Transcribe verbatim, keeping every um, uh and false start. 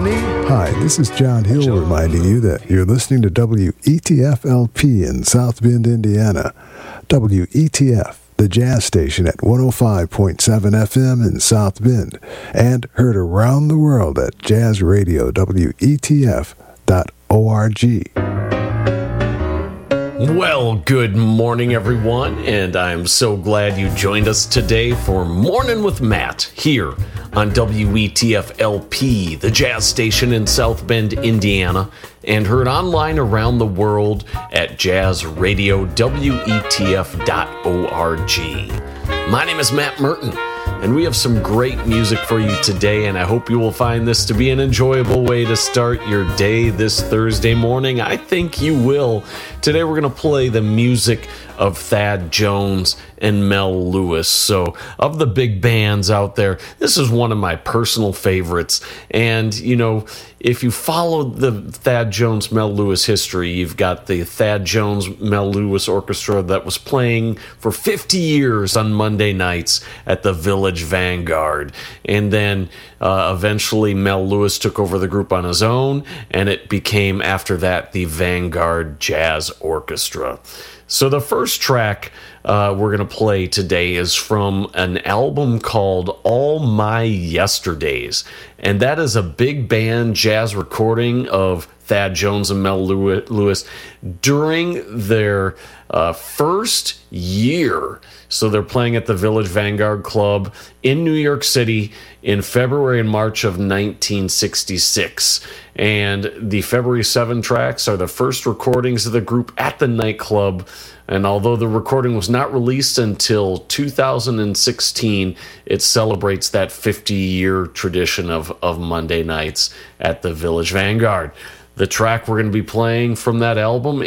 Hi, this is John Hill reminding you that you're listening to W E T F L P in South Bend, Indiana. W E T F, the jazz station at one oh five point seven F M in South Bend, and heard around the world at jazz radio W E T F dot org. Well, good morning, everyone, and I'm so glad you joined us today for Morning with Matt here on W E T F L P, the jazz station in South Bend, Indiana, and heard online around the world at jazz radio W E T F dot org. My name is Matt Merton, and we have some great music for you today, and I hope you will find this to be an enjoyable way to start your day this Thursday morning. I think you will. Today we're going to play the music of Thad Jones and Mel Lewis. So, of the big bands out there, this is one of my personal favorites. And, you know, if you follow the Thad Jones, Mel Lewis history, you've got the Thad Jones, Mel Lewis Orchestra that was playing for fifty years on Monday nights at the Village Vanguard. And then uh, eventually Mel Lewis took over the group on his own, and it became, after that, the Vanguard Jazz Orchestra. So the first track uh, we're going to play today is from an album called All My Yesterdays, and that is a big band jazz recording of Thad Jones and Mel Lewis during their uh, first year. So they're playing at the Village Vanguard Club in New York City in February and March of nineteen sixty-six. And the February seventh tracks are the first recordings of the group at the nightclub. And although the recording was not released until two thousand sixteen, it celebrates that fifty-year tradition of, of Monday nights at the Village Vanguard. The track we're going to be playing from that album